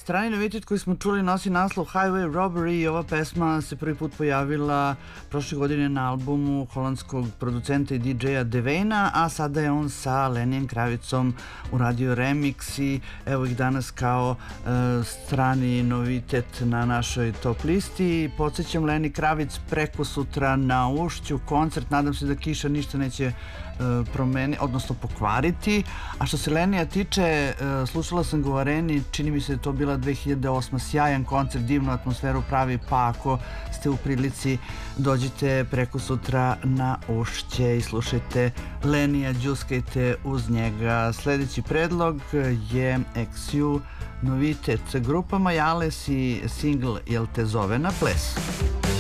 Strani novitet koji smo čuli nosi naslov Highway Robbery i ova pesma se prvi put pojavila prošle godine na albumu holandskog producenta i DJ-a Devejna, a sada je on sa Lenijem Kravicom uradio remix i evo ih danas kao strani novitet na našoj top listi. Podsjećam, Leni Kravic preko sutra na Ušću, koncert, nadam se da kiša ništa neće promeniti, odnosno pokvariti. A što se Lenija tiče, slušala sam ga u Areni, čini mi se da je to bila 2008. Sjajan koncert, divnu atmosferu pravi, pa ako ste u prilici dođite preko sutra na Ušće i slušajte Lenija, džuskajte uz njega. Sljedeći predlog je XU novitet, grupa Majales i single Jel te zove na ples.